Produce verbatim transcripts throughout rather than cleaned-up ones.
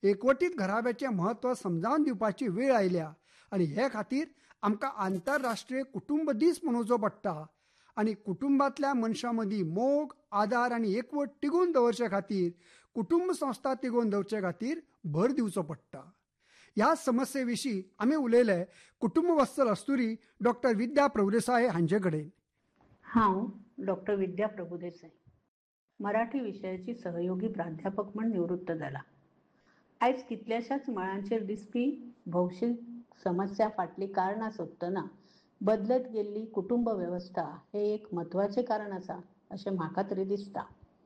एकवटीत घराब्याचे महत्व समजावून दिवपाची वेळ आयल्या आणि हे खातीर आमकां आंतरराष्ट्रीय कुटुंब दीस मनोवचो पडटा आणि कुटुंबातल्या मनशां मदीं मोग आदार आणि एकवट तिगोवन दवरचे खातीर कुटुंब संस्था तिगोवन दवरचे खातीर भर दिवचो पडटा. ह्या समस्ये विशीं आमी उलयले कुटुंब वत्सल अस्तुरी डॉक्टर विद्या प्रभुदेसाय हांचे कडेन. हांव डॉक्टर विद्या प्रभुदेसाय, मराठी विशयाची सहयोगी प्राध्यापक म्हूण निवृत्त जाला. आयज कितल्याशाच मळांचेर दिसपी भौशीक समस्या फाटली कारणां सोदतना बदलत गेल्ली कुटुंब वेवस्था हे एक म्हत्वाचे कारण आसा अशें म्हाका तरी दिसता.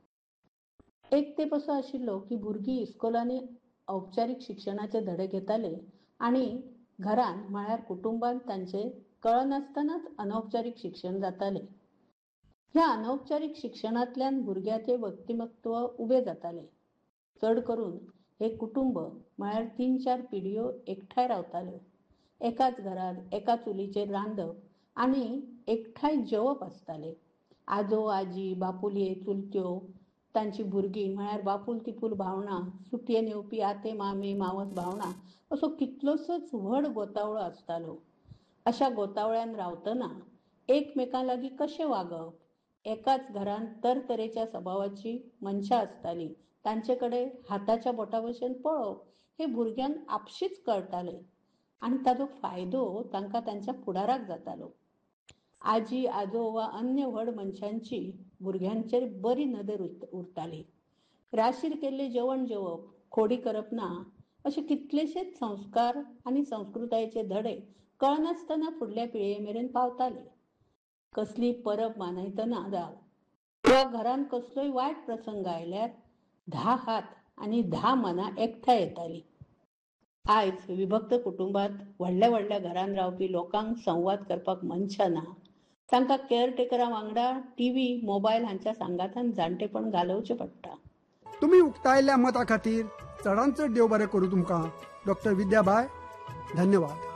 एक तेंप असो आशिल्लो की भुरगीं इस्कोलांनी औपचारीक शिक्षणाचे धडे घेताले आनी घरान म्हळ्यार कुटुंबात तांचे कळनासतनाच अनौपचारीक शिक्षण जाताले. ह्या अनौपचारीक शिक्षणांतल्यान भुरग्याचे व्यक्तिमत्व उबे जाताले. चड करून हे कुटुंब म्हळ्यार तीन चार पिढयो एकठांय रावताल्यो. एकाच घरात एका चुलीचेर रांदप आनी एकठांय जेवप आसताले. आजो आजी बापुले चुलत्यो तांची भुरगीं म्हळ्यार बापूल तिपूल भावणां, सुटयेन येवपी आते मामे मावस भावणां असो कितलोसोच व्हड गोतावळो आसतालो. अशा गोतावळ्यान रावतना एकमेकां लागीं कशें वागप, एकाच घरान तरतरेच्या स्वभावाची मनशां आसतालीं, तांचे कडेन हाताच्या बोटा भशेन पळोवप हे भुरग्यांक आपशींच कळटालें आनी ताजो फायदो तांकां तांच्या फुडाराक जातालो. आजी आजो वा अन्य व्हड मनशांची भुरग्यांचेर बरी नदर उरताली. राशीर केल्लें जेवण जेवप, खोडी करप ना अशे कितलेशेच संस्कार आनी संस्कृतायेचे धडे कळनासतना फुडल्या पिळये मेरेन पावताले. कसली परब मानयतना जावं वा घरान कसलोय वायट प्रसंग आयल्यार धा हात आनी धा मनां एकठांय येतालीं. आयज विभक्त कुटुंबात व्हडल्या व्हडल्या घरान रावपी लोकांक संवाद करपाक मनशां ना. तांकां केअरटेकरां वांगडा टीव्ही मोबायल हांच्या सांगातान जाणटेपण घालोवचें पडटा. तुमी उक्तायल्ल्या मता खातीर चडांत चड देव बरें करूं तुमकां. डॉक्टर विद्याबाय, धन्यवाद.